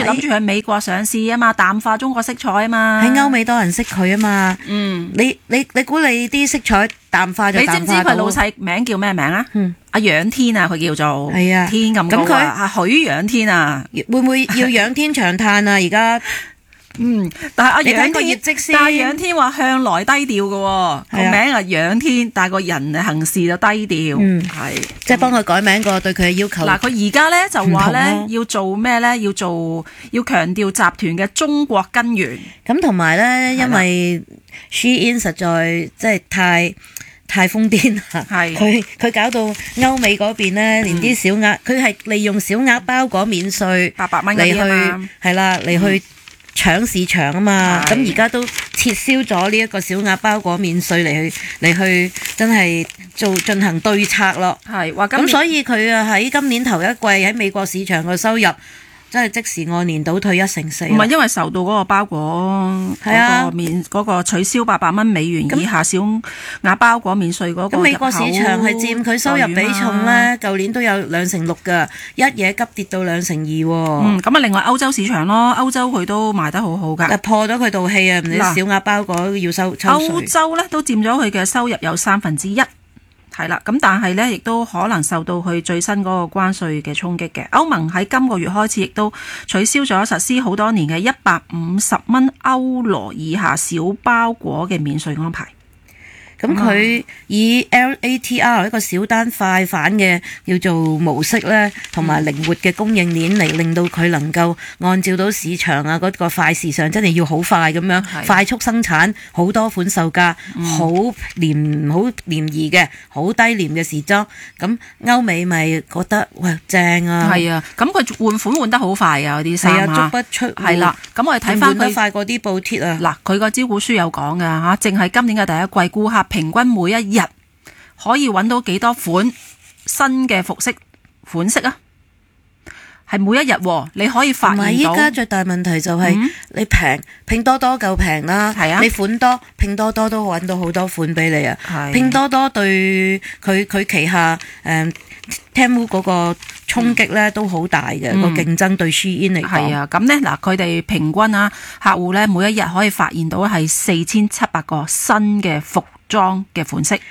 諗住喺美國上市啊嘛，淡化中國色彩啊嘛。 喺歐美多人識佢啊嘛。你估你啲色彩淡化就淡化到？ 你知唔知佢老細名叫咩名啊？阿仰天啊，佢叫做係啊， 天咁高啊，許仰天啊， 會唔會要仰天長嘆啊？而家但係阿仰個業天， 績先。 但係仰天話向來低調嘅，個名啊仰天，但係個人行事就低調，係即係幫佢改名個對佢嘅要求。 嗱，佢而家咧就話咧要做咩咧？要強調集團嘅中國根源。 咁同埋咧，因為 Shein 實在即係太瘋癲啦！佢搞到歐美嗰邊咧，連啲小額，佢係利用小額包裹免稅 800蚊嚟去係啦，嚟去搶市場啊嘛。咁而家都撤銷咗呢一個小額包裹免稅嚟去真係進行對策咯。 係話咁，所以佢啊喺今年頭一季喺美國市場嘅收入，真係即時按年倒退1/4。 唔係因為受到嗰個包裹嗰個取消800蚊美元以下小額包裹免稅嗰個入口， 咁美國市場係佔佢收入比重咧，舊年都有2/6㗎，一嘢急跌到2/2喎。 咁啊，另外歐洲市場咯，歐洲佢都賣得好好㗎， 破咗佢道氣啊！唔知小額包裹要抽稅。 歐洲咧都佔咗佢嘅收入有1/3。係啦，咁但係咧，亦都可能受到佢最新嗰個關稅嘅衝擊嘅。歐盟喺今個月開始亦都取消咗實施好多年嘅150蚊歐羅以下小包裹嘅免稅安排。 咁佢以 LATR 一個小單快反嘅叫做模式咧，同埋靈活嘅供應鏈嚟令到佢能夠按照到市場啊嗰個快時尚，真係要好快咁樣快速生產好多款售價好廉宜嘅好低廉嘅時裝。咁歐美咪覺得喂正啊， 係啊，咁佢換款換得好快啊，嗰啲衫足不出戶係啦。咁我哋睇翻佢快過啲布貼啊。 嗱，佢個招股書有講㗎嚇，淨係今年嘅第一季顧客平均每一日可以揾到幾多款新嘅服飾款式啊？係每一日你可以發現到。同埋依家最大問題就係你拼多多夠平啦，你款多，拼多多都揾到好多款俾你啊。拼多多對佢旗下Temu 嗰個衝擊咧都好大嘅，個競爭對 Shein 嚟講。 係啊，咁咧嗱，佢哋平均啊客戶咧每一日可以發現到係4700個新嘅服裝嘅款式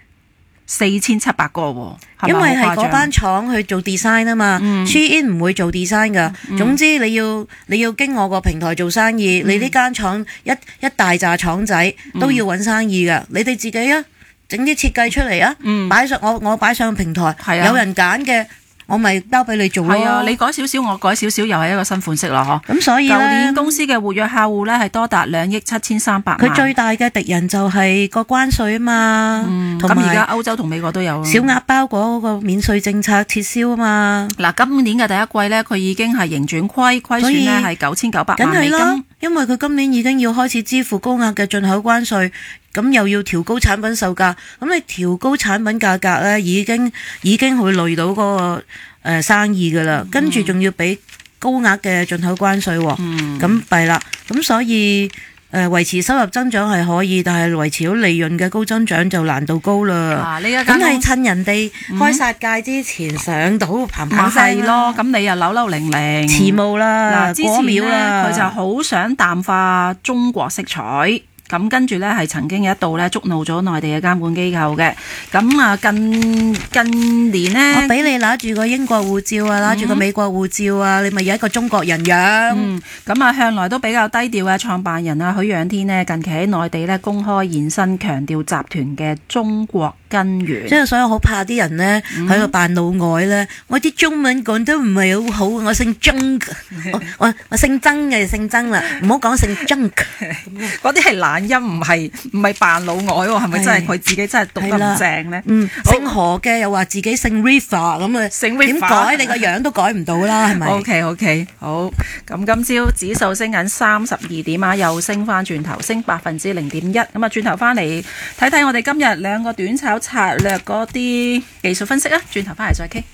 ，4700個喎。 因為係嗰班廠去做 design 啊嘛，Shein 唔會做 design 噶。總之你要經我個平台做生意，你呢間廠一大紮廠仔都要揾生意噶。你哋自己啊，整啲設計出嚟啊，擺上我擺上平台，有人揀嘅。我咪交俾你做咯。 係啊，你改少少，我改少少，又係一個新款式啦， 嗬。咁所以咧，舊年公司嘅活躍客戶咧係多達2.73億萬。 佢最大嘅敵人就係個關稅啊嘛。 咁而家歐洲同美國都有。 小額包裹嗰個免稅政策撤銷啊嘛。 嗱，今年嘅第一季咧，佢已經係盈轉虧損咧係9900萬美金。 因為佢今年已經要開始支付高額嘅進口關稅。咁又要調高產品售價，咁你調高產品價格咧，已經會累到嗰個生意噶啦，跟住仲要俾高額嘅進口關稅，咁弊啦，咁所以維持收入增長係可以，但係維持到利潤嘅高增長就難度高啦。咁係趁人哋開殺戒之前上到嘭嘭聲咯，咁你又扭扭零零遲暮啦，過秒啦， 佢就好想淡化中國色彩。咁跟住咧，係曾經有一度咧觸怒咗內地嘅監管機構嘅。咁啊，近年呢， 我俾你拿住個英國護照啊，拿住個美國護照啊，你咪有一個中國人樣。 咁啊，向來都比較低調嘅創辦人啊，許仰天呢，近期喺內地咧公開現身，強調集團嘅中國根源。 即係所以好怕啲人呢，喺度扮老外咧，我啲中文講得唔係好好，我姓曾，我姓曾嘅姓曾啦，唔好講姓曾。 嗰啲係懶音，唔係扮老外喎，係咪真係佢自己真係讀得唔正咧？ 姓何嘅又話自己姓 River 咁啊，點改你個樣都改唔到啦，係咪 ？OK， 好。咁今朝指數升緊32點啊，又升翻轉頭，升0.1%。咁啊，轉頭翻嚟睇睇我哋今日兩個短炒策略嗰啲技術分析啊，轉頭翻嚟再傾。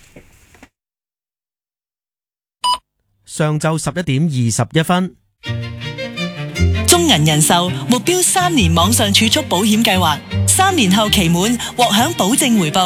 上晝11:21。 中銀人壽目標3年網上儲蓄保險計劃，3年後期滿獲享保證回報。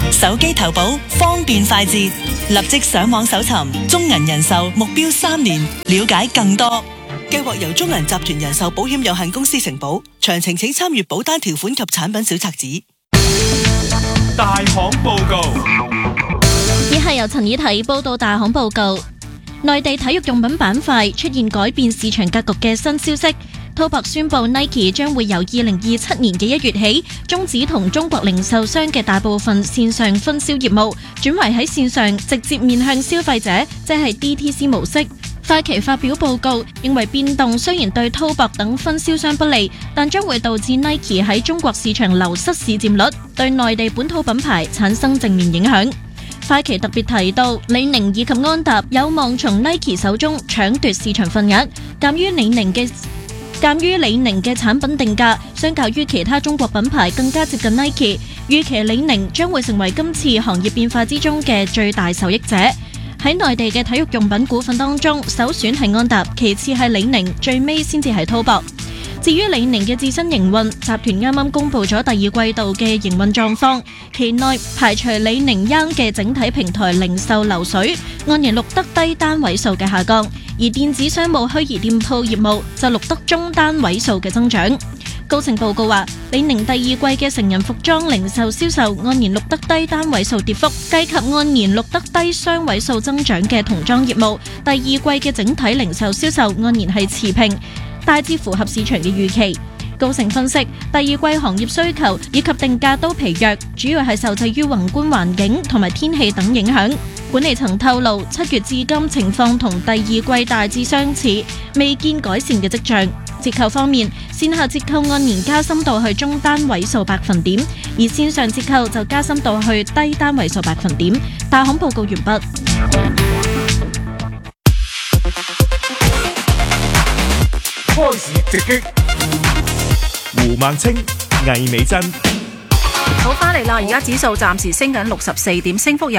手機投保方便快捷，立即上網搜尋中銀人壽目標3年，了解更多。計劃由中銀集團人壽保險有限公司承保，詳情請參閱保單條款及產品小冊子。 大行報告。 以下由陳以提報道大行報告。內地體育用品板塊出現改變市場格局嘅新消息。滔博宣布 Nike 將會由2027年嘅1月起終止同中國零售商嘅大部分線上分銷業務，轉為喺線上直接面向消費者，即係 DTC 模式。快期發表報告，認為變動雖然對滔博等分銷商不利，但將會導致 Nike 喺中國市場流失市佔率，對內地本土品牌產生正面影響。快期特別提到，李寧以及安踏有望從 Nike 手中搶奪市場份額。鑑於李寧嘅產品定價相較於其他中國品牌更加接近 Nike， 預期李寧將會成為今次行業變化之中嘅最大受益者。喺內地嘅體育用品股份當中，首選係安踏，其次係李寧，最尾先至係滔博。至於李寧嘅自身營運，集團啱啱公布咗第二季度嘅營運狀況，期內排除李寧 Young 嘅整體平台零售流水按年錄得低單位數嘅下降，而電子商務虛擬店鋪業務就錄得中單位數嘅增長。高盛報告話，李寧第二季嘅成人服裝零售銷售按年錄得低單位數跌幅，計及按年錄得低雙位數增長嘅童裝業務，第二季嘅整體零售銷售按年係持平，大致符合市場嘅預期。高盛分析，第二季行業需求以及定價都疲弱，主要係受制於宏觀環境同埋天氣等影響。管理層透露，7月至今情況同第二季大致相似，未見改善嘅跡象。折扣方面，線下折扣按年加深到去中單位數百分點，而線上折扣就加深到去低單位數百分點。大行報告完畢。 開市直擊，胡孟青、魏美珍。 好，翻嚟啦！而家指數暫時升緊64點，升幅有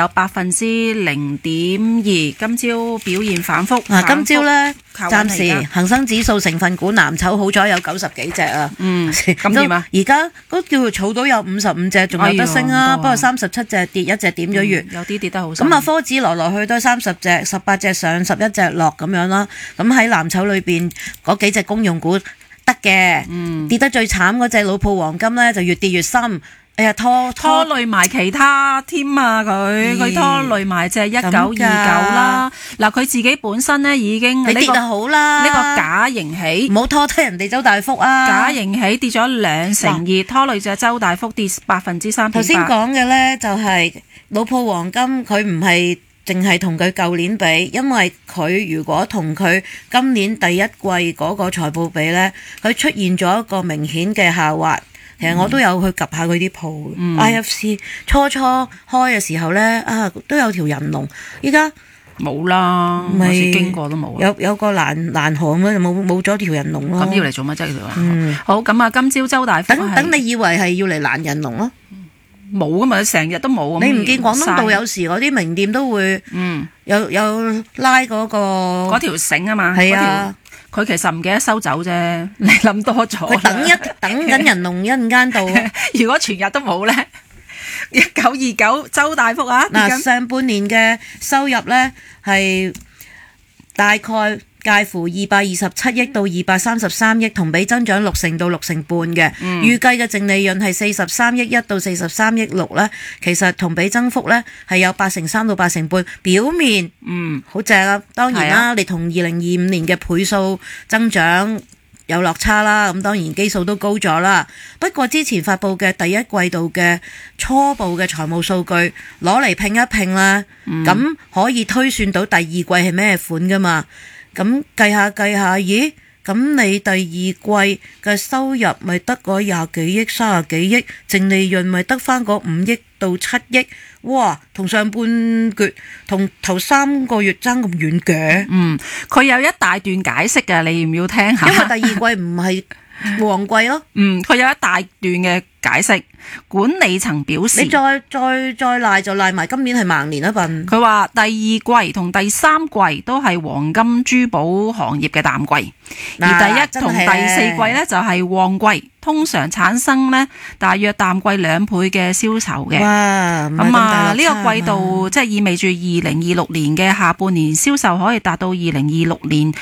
0.2%。今朝表現反覆。 今朝呢， 靠暫時恒生指數成分股藍籌好咗有90幾隻啊。 咁點啊？ 而家都叫做儲到有55隻，仲有得升啊。不過37隻跌，1隻點咗月。 有啲跌得好深。 咁啊，科指來來去都30隻，18隻上，11隻落咁樣啦。咁喺藍籌裏邊嗰幾隻公用股得嘅，跌得最慘嗰隻老鋪黃金呢，就越跌越深。哎呀，拖累埋其他添啊！佢拖累埋隻1929啦。嗱，佢自己本身呢已經你跌得好啦， 呢個假型起， 唔好拖低人哋周大福啊！ 假型起跌咗2%，拖累隻周大福跌3.8%。 頭先講嘅呢就係老鋪黃金，佢唔係淨係同佢舊年比，因為佢如果同佢今年第一季嗰個財報比呢，佢出現咗一個明顯嘅下滑。其實我都有去 𥄫 下佢啲鋪，IFC 初開嘅時候呢，都有條人龍，依家冇啦，好似經過都冇。 有個欄河咁樣，冇咗條人龍咯。 咁要嚟做乜啫？好，咁啊，今朝周大福等你以為係要嚟攔人龍咯？ 冇噶嘛，成日都冇。 你唔見廣東道有時嗰啲名店都會有拉嗰條繩啊嘛？ 係啊。 佢其實唔記得收走啫，你諗多咗。 佢等緊人龍一陣間到。 如果全日都冇咧，1929周大福啊！ 嗱，上半年嘅收入咧係大概介乎227億到233億，同比增長6%到6.5%嘅。預計嘅淨利潤係43億1到43億6咧，其實同比增幅咧係有8.3%到8.5%。表面好正啊，當然啦，你同2025年嘅倍數增長有落差啦，咁當然基數都高咗啦。不過之前發布嘅第一季度嘅初步嘅財務數據攞嚟拼一拼啦，咁可以推算到第二季係咩款噶嘛？咁計下，咦？咁你第二季嘅收入咪得嗰20幾億、30幾億，淨利潤咪得翻嗰5億到7億？哇！同上半月同頭3個月爭咁遠嘅。 佢有一大段解釋嘅，你要唔要聽下？ 因為第二季唔係旺季咯。 佢有一大段嘅解釋。管理層表示， 你再賴就賴埋今年係盲年一份。 佢話第二季同第三季都係黃金珠寶行業嘅淡季，而第一同第四季呢就係旺季， 通常產生呢大約淡季2倍嘅銷售嘅。 哇！ 咁啊，呢個季度即係意味住2026年嘅下半年銷售可以達到2026年